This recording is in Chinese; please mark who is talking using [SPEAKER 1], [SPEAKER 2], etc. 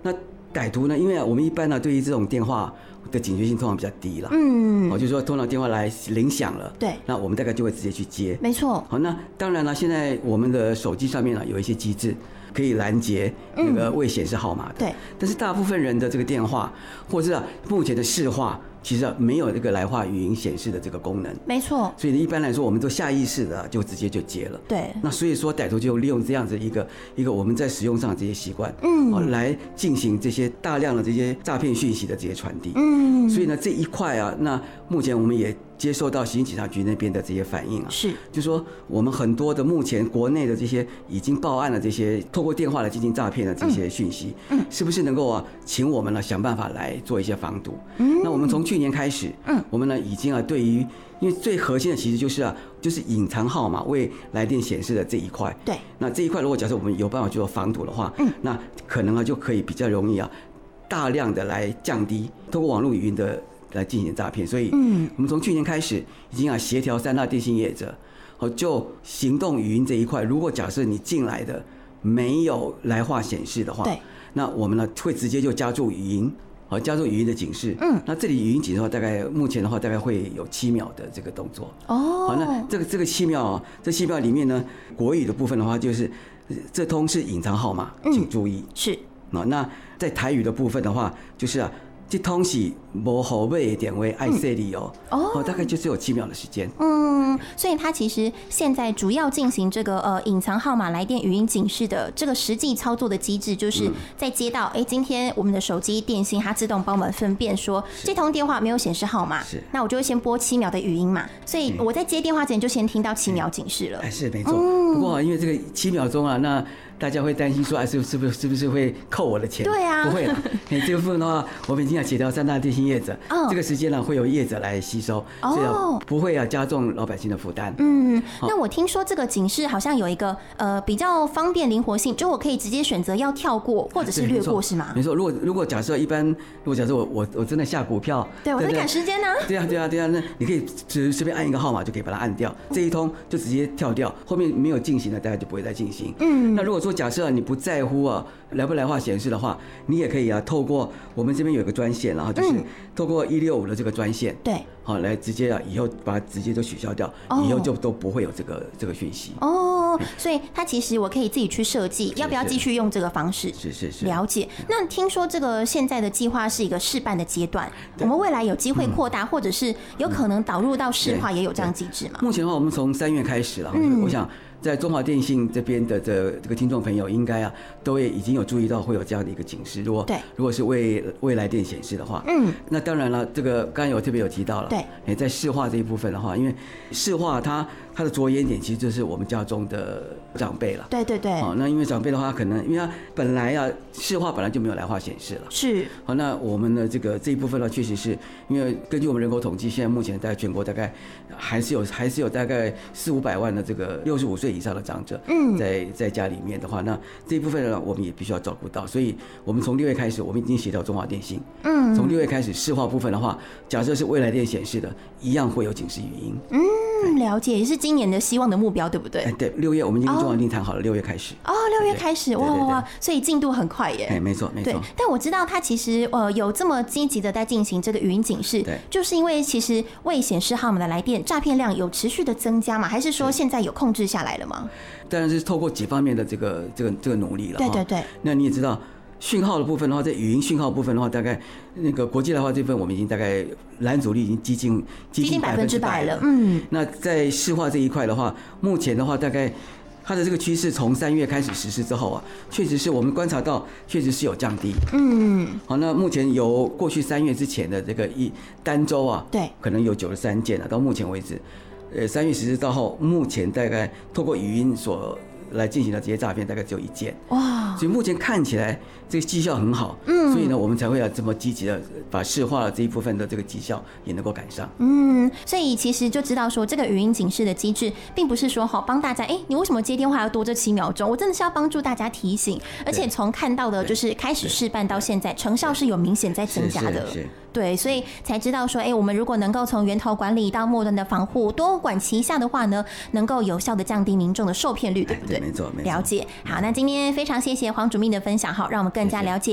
[SPEAKER 1] 那歹徒呢，因为我们一般呢对于这种电话的警觉性通常比较低啦，就是说通常电话来铃响了，
[SPEAKER 2] 对，
[SPEAKER 1] 那我们大概就会直接去接，
[SPEAKER 2] 没错。
[SPEAKER 1] 好，那当然了，现在我们的手机上面呢有一些机制可以拦截那个未显示号码的，
[SPEAKER 2] 对。
[SPEAKER 1] 但是大部分人的这个电话，或者是目前的市话，其实没有这个来话语音显示的这个功能，
[SPEAKER 2] 没错。
[SPEAKER 1] 所以一般来说，我们都下意识的就直接就接了。
[SPEAKER 2] 对。
[SPEAKER 1] 那所以说，歹徒就利用这样子一个我们在使用上的这些习惯，来进行这些大量的这些诈骗讯息的这些传递。所以呢，这一块啊，那目前我们也接受到刑警警察局那边的这些反应啊，
[SPEAKER 2] 是，
[SPEAKER 1] 就说我们很多的目前国内的这些已经报案的这些透过电话来进行诈骗的这些讯息，是不是能够请我们呢想办法来做一些防堵？那我们从去年开始，我们呢已经对于因为最核心的其实就是隐藏号码未来电显示的这一块，
[SPEAKER 2] 对，
[SPEAKER 1] 那这一块如果假设我们有办法去做防堵的话，那可能就可以比较容易大量的来降低透过网络语音的来进行诈骗，所以我们从去年开始已经协调3大电信业者，就行动语音这一块，如果假设你进来的没有来话显示的话，对，那我们呢会直接就加注语音，加注语音的警示。那这里语音警示的话，大概目前的话大概会有7秒的这个动作。好，那这个7秒，这7秒里面呢，国语的部分的话就是这通是隐藏号码，请注意。
[SPEAKER 2] 是。
[SPEAKER 1] 那在台语的部分的话，就是这通是没后尾的电话爱设理大概就只有7秒的时间。
[SPEAKER 2] 所以它其实现在主要进行这个隐藏号码来电语音警示的这个实际操作的机制，就是在接到今天我们的手机电信它自动帮我们分辨说这通电话没有显示号码，那我就会先拨7秒的语音嘛，所以我在接电话之前就先听到7秒警示了。
[SPEAKER 1] 是没错。不过因为这个7秒钟那大家会担心说是不是会扣我的钱？
[SPEAKER 2] 对啊，
[SPEAKER 1] 不会了。这个部分的话，我们已经协调3大电信业者，这个时间呢会由业者来吸收，所以不会加重老百姓的负担。
[SPEAKER 2] 那我听说这个警示好像有一个比较方便灵活性，就我可以直接选择要跳过或者是略过，是吗？
[SPEAKER 1] 没错。如果假设如果假设我真的下股票，
[SPEAKER 2] 对，我在赶时间呢。
[SPEAKER 1] 对啊，那你可以随便按一个号码就可以把它按掉，这一通就直接跳掉，后面没有进行的大家就不会再进行。那如果说假设你不在乎来不来话显示的话，你也可以透过我们这边有一个专线，然后就是透过165的这个专线，
[SPEAKER 2] 对，
[SPEAKER 1] 好来直接以后把它直接都取消掉，以后就都不会有这个讯息。
[SPEAKER 2] 所以它其实我可以自己去设计，要不要继续用这个方式？
[SPEAKER 1] 是。
[SPEAKER 2] 了解。那听说这个现在的计划是一个试办的阶段，我们未来有机会扩大，或者是有可能导入到市话，也有这样机制吗？
[SPEAKER 1] 目前的话，我们从3月开始了，我想在中华电信这边的这个听众朋友应该都已经有注意到会有这样的一个警示。如果是未来电显示的话，那当然了，这个刚才有特别有提到了，对，在市话这一部分的话，因为市话它的着眼点其实就是我们家中的长辈了，
[SPEAKER 2] 对。
[SPEAKER 1] 那因为长辈的话，可能因为他本来市话本来就没有来话显示了，
[SPEAKER 2] 是。
[SPEAKER 1] 好，那我们的这一部分呢，确实是因为根据我们人口统计，现在目前在全国大概还是有大概400-500万的这个65岁以上的长者，在家里面的话，那这一部分呢，我们也必须要照顾到，所以我们从6月开始，我们已经协调中华电信，从6月开始市话部分的话，假设是未来电显示的，一样会有警示语音。
[SPEAKER 2] 了解，也是今年的希望的目标，对不对？
[SPEAKER 1] 对，6月我们已经跟中华电信谈好了，6月开始。
[SPEAKER 2] 6月开始，哇，所以进度很快耶。
[SPEAKER 1] 没错。
[SPEAKER 2] 对，但我知道它其实有这么积极的在进行这个语音警示，就是因为其实未显示号码的来电诈骗量有持续的增加吗？还是说现在有控制下来了吗？
[SPEAKER 1] 当然是透过几方面的这个努力了。
[SPEAKER 2] 对。
[SPEAKER 1] 那你也知道。讯号的部分的话，在语音讯号部分的话，大概那个国际来话这份，我们已经大概拦阻率已经接近100%了。那在市话这一块的话，目前的话，大概它的这个趋势从3月开始实施之后确实是我们观察到，确实是有降低。好，那目前由过去3月之前的这个单周对，可能有93件到目前为止，3月实施到后，目前大概透过语音所来进行的这些诈骗大概只有1件，所以目前看起来这个绩效很好，所以呢我们才会这么积极的把市话的这一部分的这个绩效也能够赶上。
[SPEAKER 2] 所以其实就知道说这个语音警示的机制，并不是说帮大家，你为什么接电话要多这7秒钟？我真的是要帮助大家提醒，而且从看到的就是开始试办到现在，成效是有明显在增加的。对，所以才知道说，我们如果能够从源头管理到末端的防护多管齐下的话呢，能够有效的降低民众的受骗率，对不对？
[SPEAKER 1] 没错。
[SPEAKER 2] 了解。好，那今天非常谢谢黄主秘的分享，让我们更加了解